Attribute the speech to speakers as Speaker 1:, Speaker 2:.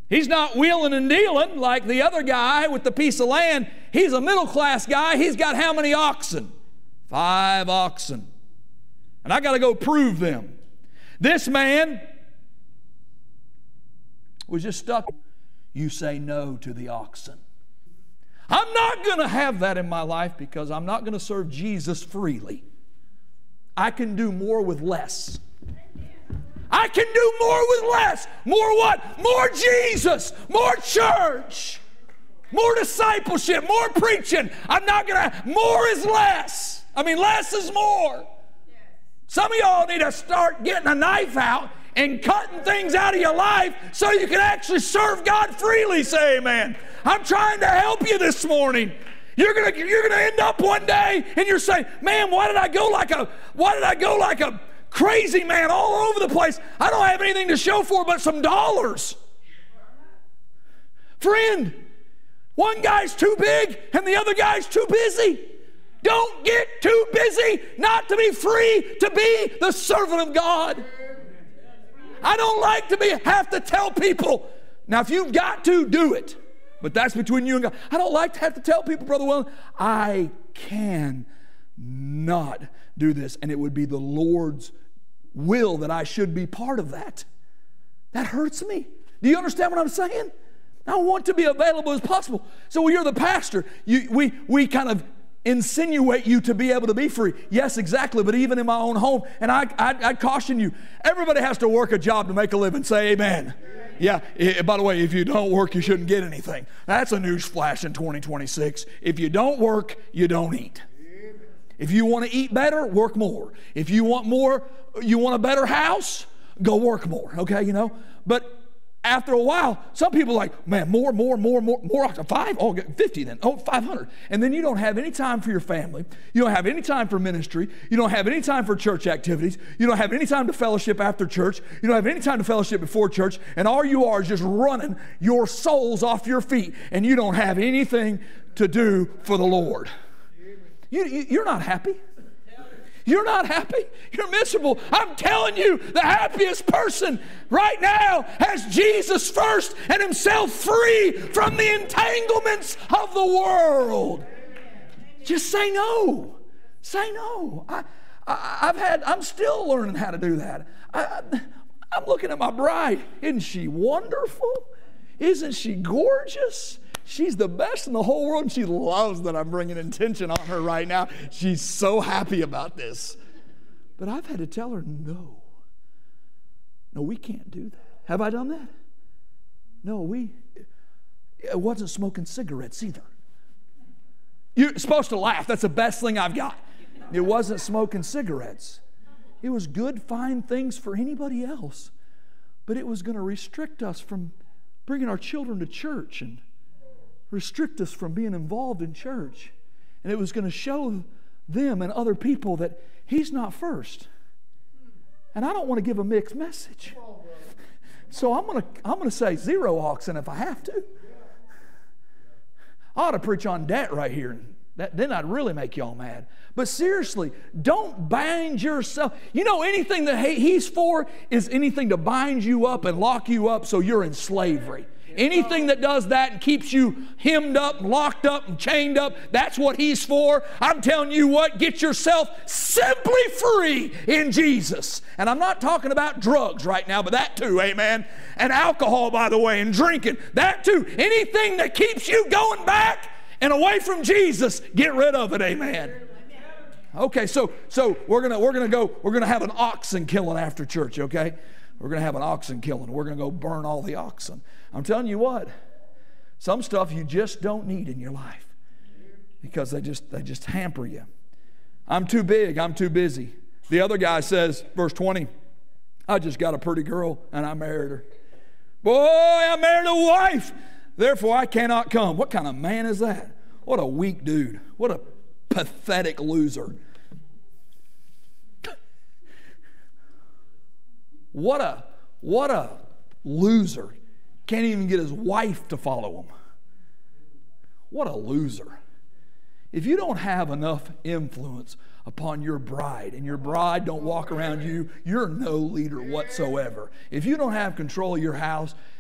Speaker 1: He's not wheeling and dealing like the other guy with the piece of land. He's a middle-class guy. He's got how many oxen? 5 oxen. And I got to go prove them. This man was just stuck. You say no to the oxen. I'm not going to have that in my life because I'm not going to serve Jesus freely. I can do more with less. I can do more with less. More what? More Jesus. More church. More discipleship. More preaching. I'm not going to... More is less. I mean, less is more. Some of y'all need to start getting a knife out and cutting things out of your life so you can actually serve God freely. Say amen. I'm trying to help you this morning. You're gonna end up one day and you're saying, man, why did I go like a crazy man all over the place? I don't have anything to show for but some dollars. Friend, one guy's too big and the other guy's too busy. Don't get too busy not to be free to be the servant of God. I don't like to have to tell people. Now, if you've got to, do it. But that's between you and God. I don't like to have to tell people, Brother William, I can not do this. And it would be the Lord's will that I should be part of that. That hurts me. Do you understand what I'm saying? I want to be available as possible. So when you're the pastor, we kind of insinuate you to be able to be free. Yes, exactly, but even in my own home, and I caution you, everybody has to work a job to make a living. Say amen. Yeah, by the way, if you don't work, you shouldn't get anything. That's a news flash in 2026. If you don't work, you don't eat. If you want to eat better, work more. If you want more, you want a better house, go work more, okay, you know? But after a while, some people are like, man, more, 5? Oh, 50 then. Oh, 500. And then you don't have any time for your family. You don't have any time for ministry. You don't have any time for church activities. You don't have any time to fellowship after church. You don't have any time to fellowship before church. And all you are is just running your souls off your feet. And you don't have anything to do for the Lord. You're not happy. You're not happy. You're miserable. I'm telling you, the happiest person right now has Jesus first and himself free from the entanglements of the world. Just say no. Say no. I'm still learning how to do that. I'm looking at my bride. Isn't she wonderful? Isn't she gorgeous? She's the best in the whole world, and she loves that I'm bringing attention on her right now. She's so happy about this. But I've had to tell her, no. No, we can't do that. Have I done that? No, it wasn't smoking cigarettes either. You're supposed to laugh. That's the best thing I've got. It wasn't smoking cigarettes. It was good, fine things for anybody else. But it was going to restrict us from bringing our children to church and restrict us from being involved in church. And it was going to show them and other people that he's not first. And I don't want to give a mixed message. So I'm going to say 0 oxen if I have to. I ought to preach on debt right here. Then I'd really make y'all mad. But seriously, don't bind yourself. You know, anything that he's for is anything to bind you up and lock you up so you're in slavery. Anything that does that and keeps you hemmed up, locked up, and chained up, that's what he's for. I'm telling you what, get yourself simply free in Jesus. And I'm not talking about drugs right now, but that too, amen. And alcohol, by the way, and drinking, that too. Anything that keeps you going back and away from Jesus, get rid of it, amen. Okay, so we're gonna have an oxen killing after church, okay? We're gonna have an oxen killing. We're gonna go burn all the oxen. I'm telling you what, some stuff you just don't need in your life because they just hamper you. I'm too big, I'm too busy. The other guy says, verse 20, I just got a pretty girl and I married her. Boy, I married a wife, therefore I cannot come. What kind of man is that? What a weak dude. What a pathetic loser. What a loser. Can't even get his wife to follow him. What a loser. If you don't have enough influence upon your bride, and your bride don't walk around you, you're no leader whatsoever. If you don't have control of your house,